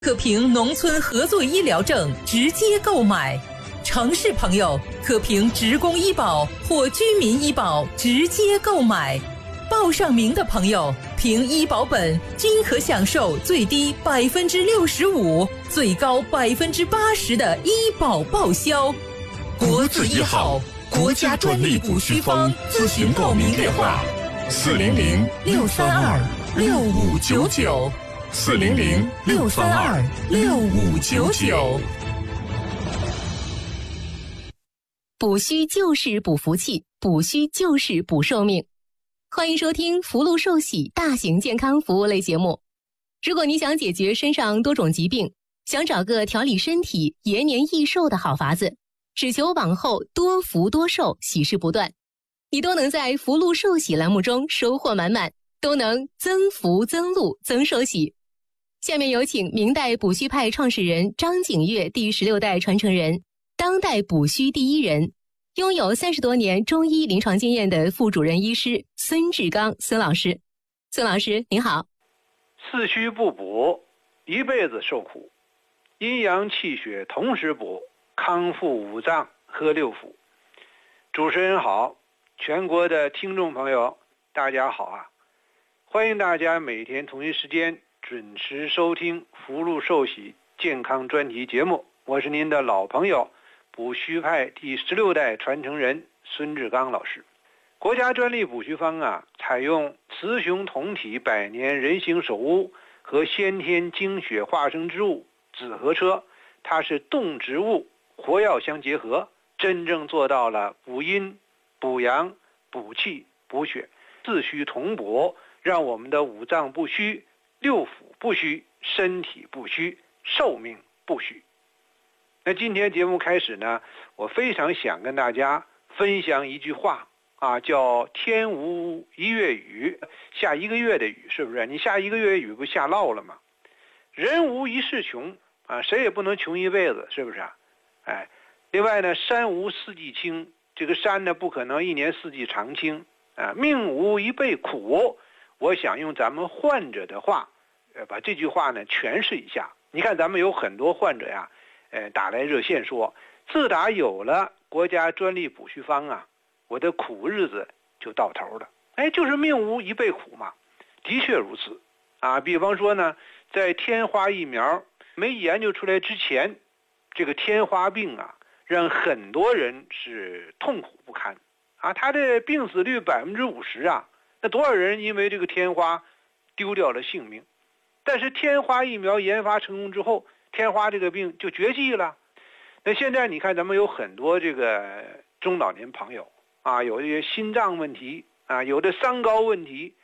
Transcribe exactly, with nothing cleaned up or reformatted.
可凭农村合作医疗证直接购买，城市朋友可凭职工医保或居民医保直接购买，报上名的朋友凭医保本均可享受最低百分之六十五、最高百分之八十的医保报销。国字一号国家专利补虚方咨询报名电话：四零零六三二六五九九。四零零六三二六五九九。 补虚就是补福气，补虚就是补寿命。欢迎收听福禄寿喜大型健康服务类节目。如果你想解决身上多种疾病，想找个调理身体、延年益寿的好法子，只求往后多福多寿，喜事不断，你都能在福禄寿喜栏目中收获满满，都能增福增禄增寿喜。下面有请明代补虚派创始人张景岳第十六代传承人，当代补虚第一人，拥有三十多年中医临床经验的副主任医师孙志刚孙老师。孙老师您好。 四虚不补，一辈子受苦；阴阳气血同时补，康复五脏和六腑。主持人好，全国的听众朋友大家好啊！欢迎大家每天同一时间准时收听福禄寿喜健康专题节目，我是您的老朋友补虚派第十六代传承人孙志刚老师。国家专利补虚方啊，采用雌雄同体百年人形首乌和先天精血化生之物紫河车，它是动植物活药相结合，真正做到了补阴补阳补气补血，四虚同补，让我们的五脏不虚，六腑不虚，身体不虚，寿命不虚。那今天节目开始呢，我非常想跟大家分享一句话啊，叫天无一月雨，下一个月的雨，是不是？你下一个月雨不下涝了吗？人无一世穷啊，谁也不能穷一辈子，是不是啊？哎，另外呢，山无四季青，这个山呢不可能一年四季常青啊。命无一辈苦，我想用咱们患者的话，呃，把这句话呢诠释一下。你看，咱们有很多患者呀，呃，打来热线说，自打有了国家专利补虚方啊，我的苦日子就到头了。哎，就是命无一辈苦嘛，的确如此啊。比方说呢，在天花疫苗没研究出来之前，这个天花病啊，让很多人是痛苦不堪啊，他的病死率百分之五十啊。那多少人因为这个天花丢掉了性命？但是天花疫苗研发成功之后，天花这个病就绝迹了。那现在你看，咱们有很多这个中老年朋友啊，有一些心脏问题啊，有的三高问题